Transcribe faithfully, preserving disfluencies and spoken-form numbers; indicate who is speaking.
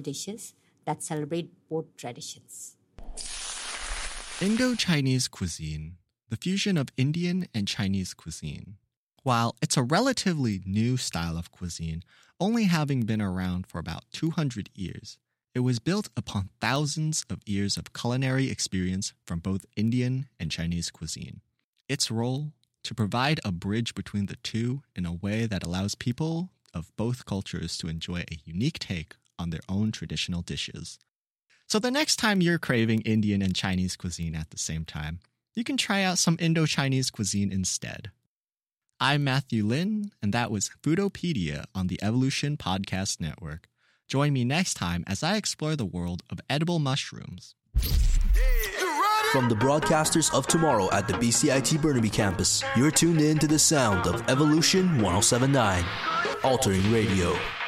Speaker 1: dishes that celebrate both traditions.
Speaker 2: Indo-Chinese cuisine, the fusion of Indian and Chinese cuisine. While it's a relatively new style of cuisine, only having been around for about two hundred years, it was built upon thousands of years of culinary experience from both Indian and Chinese cuisine. Its role, to provide a bridge between the two in a way that allows people of both cultures to enjoy a unique take on their own traditional dishes. So the next time you're craving Indian and Chinese cuisine at the same time, you can try out some Indo-Chinese cuisine instead. I'm Matthew Lin, and that was Foodopedia on the Evolution Podcast Network. Join me next time as I explore the world of edible mushrooms.
Speaker 3: From the broadcasters of tomorrow at the B C I T Burnaby campus, you're tuned in to the sound of Evolution one oh seven point nine, altering radio.